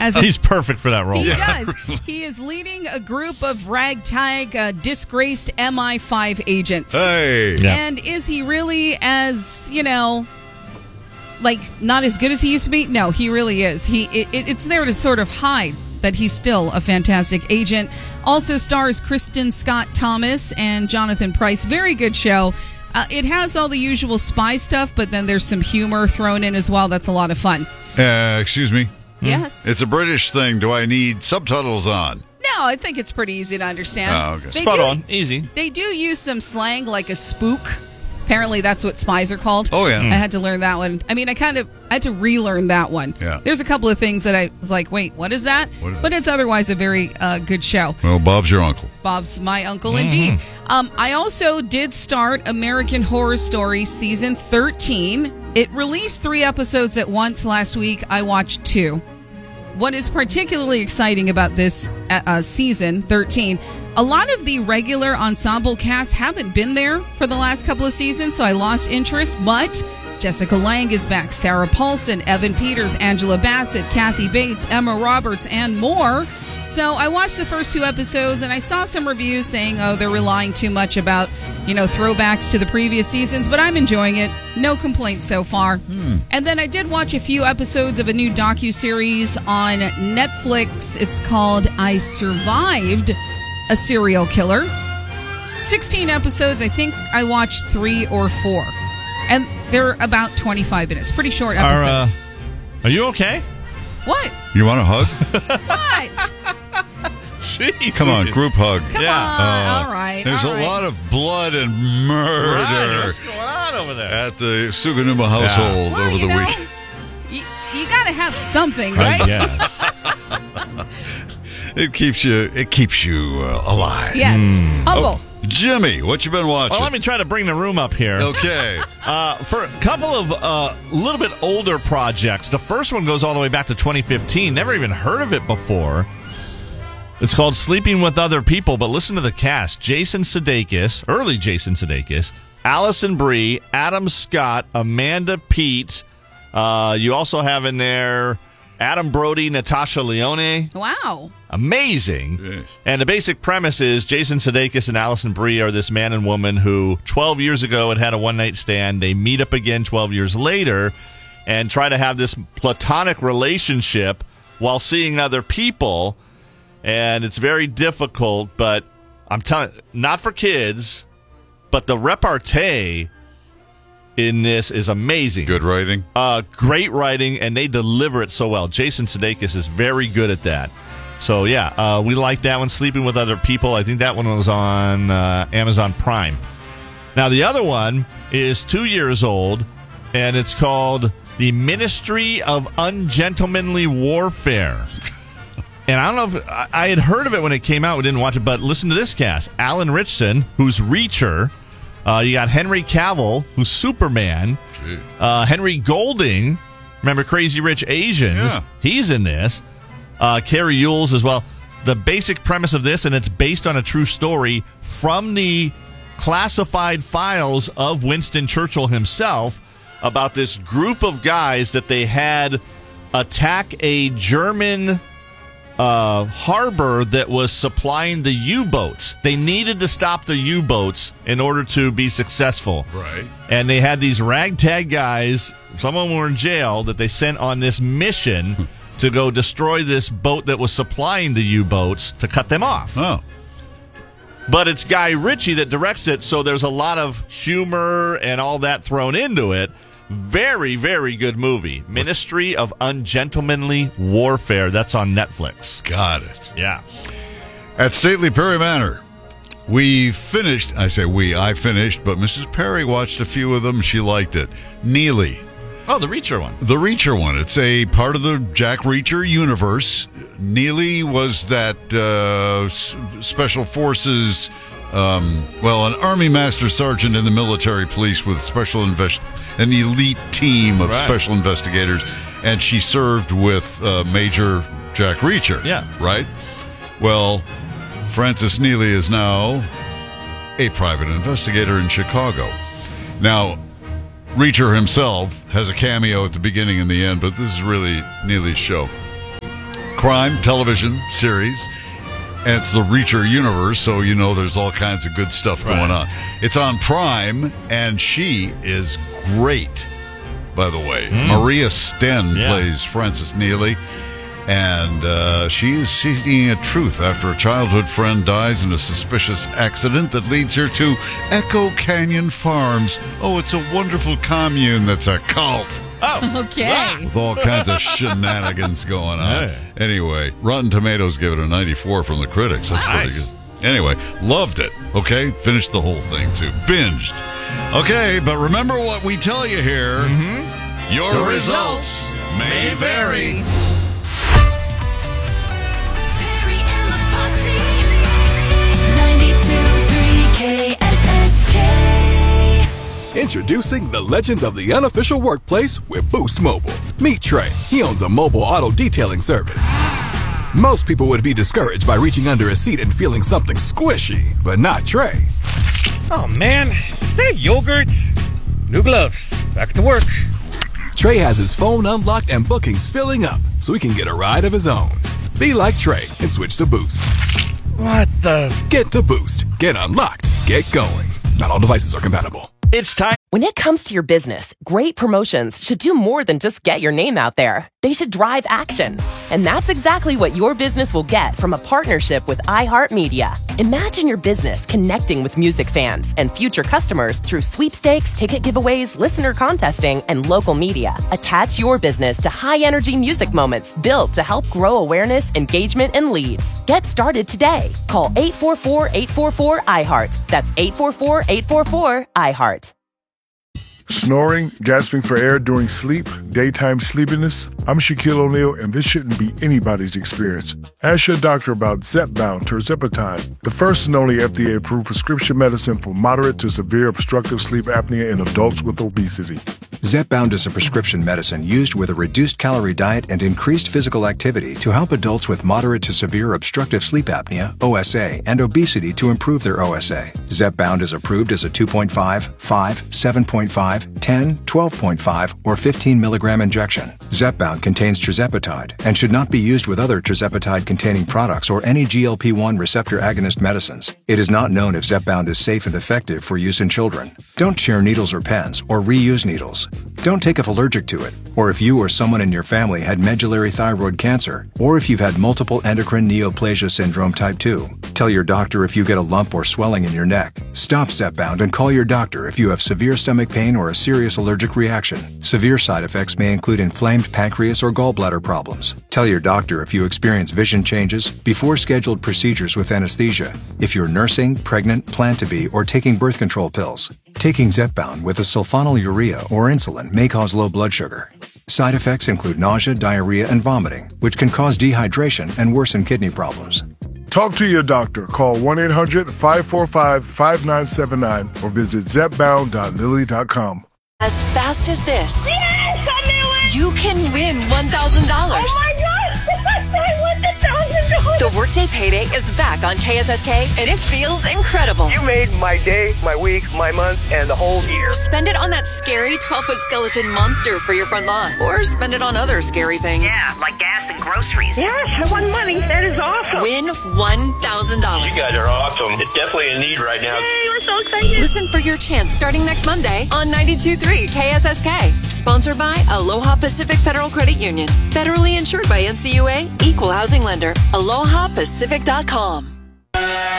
He's perfect for that role. He does. He is leading a group of ragtag, disgraced MI5 agents. Hey. Yeah. And is he really as, not as good as he used to be? No, he really is. It's there to sort of hide that he's still a fantastic agent. Also stars Kristen Scott Thomas and Jonathan Pryce. Very good show. It has all the usual spy stuff, but then there's some humor thrown in as well. That's a lot of fun. Excuse me? Yes? It's a British thing. Do I need subtitles on? No, I think it's pretty easy to understand. Oh, okay. Spot on. Easy. They do use some slang like a spook. Apparently that's what spies are called. Oh, yeah. I had to learn that one. I mean, I had to relearn that one. Yeah. There's a couple of things that I was like, wait, what is that? But it's otherwise a very good show. Well, Bob's your uncle. Bob's my uncle, indeed. I also did start American Horror Story Season 13. It released 3 episodes at once last week. I watched 2. What is particularly exciting about this season 13, a lot of the regular ensemble cast haven't been there for the last couple of seasons, so I lost interest, but Jessica Lange is back, Sarah Paulson, Evan Peters, Angela Bassett, Kathy Bates, Emma Roberts, and more. So I watched the first 2 episodes, and I saw some reviews saying, they're relying too much about, throwbacks to the previous seasons, but I'm enjoying it. No complaints so far. And then I did watch a few episodes of a new docuseries on Netflix. It's called I Survived a Serial Killer. 16 episodes. I think I watched 3 or 4. And they're about 25 minutes. Pretty short episodes. Are you okay? What? You want a hug? What? Jeez. Come on, group hug. Come on. All right. There's all a right. lot of blood and murder Right, what's going on over there? at the Suganuma household Well, over the week. You got to have something, right? Yes. It keeps you alive. Yes. Humble. Oh, Jimmy, what you been watching? Well, let me try to bring the room up here. Okay. For a couple of little bit older projects, the first one goes all the way back to 2015. Never even heard of it before. It's called Sleeping with Other People, but listen to the cast. Jason Sudeikis, early Jason Sudeikis, Alison Brie, Adam Scott, Amanda Peet. You also have in there Adam Brody, Natasha Lyonne. Wow. Amazing. Yes. And the basic premise is Jason Sudeikis and Alison Brie are this man and woman who 12 years ago had a one-night stand. They meet up again 12 years later and try to have this platonic relationship while seeing other people. And it's very difficult, but I'm telling you, not for kids, but the repartee in this is amazing. Good writing. Great writing, and they deliver it so well. Jason Sudeikis is very good at that. So, yeah, we like that one, Sleeping with Other People. I think that one was on Amazon Prime. Now, the other one is 2 years old, and it's called The Ministry of Ungentlemanly Warfare. And I don't know if I had heard of it when it came out. We didn't watch it, but listen to this cast. Alan Ritchson, who's Reacher. You got Henry Cavill, who's Superman. Henry Golding, remember Crazy Rich Asians? Yeah. He's in this. Carrie Ewells as well. The basic premise of this, and it's based on a true story from the classified files of Winston Churchill himself about this group of guys that they had attack a German harbor that was supplying the U-boats. They needed to stop the U-boats in order to be successful. Right. And they had these ragtag guys, some of them were in jail, that they sent on this mission to go destroy this boat that was supplying the U-boats to cut them off. Oh. But it's Guy Ritchie that directs it, so there's a lot of humor and all that thrown into it. Very, very good movie. Ministry of Ungentlemanly Warfare. That's on Netflix. Got it. Yeah. At Stately Perry Manor, we finished. I finished, but Mrs. Perry watched a few of them. She liked it. Neely. Oh, the Reacher one. The Reacher one. It's a part of the Jack Reacher universe. Neely was that special forces, an Army Master Sergeant in the military police with an elite team of special investigators, and she served with Major Jack Reacher. Yeah. Right? Well, Francis Neely is now a private investigator in Chicago. Now, Reacher himself has a cameo at the beginning and the end, but this is really Neely's show. crime television series. And it's the Reacher universe, so you know there's all kinds of good stuff going on. It's on Prime, and she is great, by the way. Maria Sten plays Frances Neely, and she is seeking a truth after a childhood friend dies in a suspicious accident that leads her to Echo Canyon Farms. Oh, it's a wonderful commune that's a cult. Oh, Okay. With all kinds of shenanigans going on. Hey. Anyway, Rotten Tomatoes gave it a 94 from the critics. That's pretty Nice. good. Anyway, loved it. Okay, finished the whole thing too. Binged. Okay, but remember what we tell you here. Your The results may vary. Barry and the Posse. 92.3 KSSK. Introducing the legends of the unofficial workplace with Boost Mobile. Meet Trey. He owns a mobile auto detailing service. Most people would be discouraged by reaching under a seat and feeling something squishy, but not Trey. Oh man, is that yogurt? New gloves. Back to work. Trey has his phone unlocked and bookings filling up, so he can get a ride of his own. Be like Trey and switch to Boost. What the? Get to Boost. Get unlocked. Get going. Not all devices are compatible. It's time. When it comes to your business, great promotions should do more than just get your name out there. They should drive action. And that's exactly what your business will get from a partnership with iHeartMedia. Imagine your business connecting with music fans and future customers through sweepstakes, ticket giveaways, listener contesting, and local media. Attach your business to high-energy music moments built to help grow awareness, engagement, and leads. Get started today. Call 844-844-iHeart. That's 844-844-iHeart. Snoring, gasping for air during sleep, daytime sleepiness. I'm Shaquille O'Neal, and this shouldn't be anybody's experience. Ask your doctor about Zepbound tirzepatide, the first and only FDA-approved prescription medicine for moderate to severe obstructive sleep apnea in adults with obesity. Zepbound is a prescription medicine used with a reduced calorie diet and increased physical activity to help adults with moderate to severe obstructive sleep apnea, OSA, and obesity to improve their OSA. Zepbound is approved as a 2.5, 5, 7.5, 10, 12.5, or 15 milligram injection. Zepbound contains tirzepatide and should not be used with other tirzepatide-containing products or any GLP-1 receptor agonist medicines. It is not known if Zepbound is safe and effective for use in children. Don't share needles or pens or reuse needles. Don't take if allergic to it, or if you or someone in your family had medullary thyroid cancer, or if you've had multiple endocrine neoplasia syndrome type 2. Tell your doctor if you get a lump or swelling in your neck. Stop Zepbound and call your doctor if you have severe stomach pain or a serious allergic reaction. Severe side effects may include inflamed pancreas or gallbladder problems. Tell your doctor if you experience vision changes before scheduled procedures with anesthesia, if you're nursing, pregnant, plan to be, or taking birth control pills. Taking Zepbound with a sulfonylurea or insulin may cause low blood sugar. Side effects include nausea, diarrhea, and vomiting, which can cause dehydration and worsen kidney problems. Talk to your doctor. Call 1-800-545-5979 or visit zepbound.lilly.com. As fast as this, you can win $1,000. Oh my God! I won $1,000. The Workday Payday is back on KSSK, and it feels incredible. You made my day, my week, my month, and the whole year. Spend it on that scary 12-foot skeleton monster for your front lawn, or spend it on other scary things. Yeah, like gas and groceries. Yes, I won money. That is awesome. Win $1,000. You guys are awesome. It's definitely a need right now. Yay, we're so excited. Listen for your chance starting next Monday on 92.3 KSSK. Sponsored by Aloha Pacific Federal Credit Union. Federally insured by NCUA. Equal housing lender. AlohaPacific.com.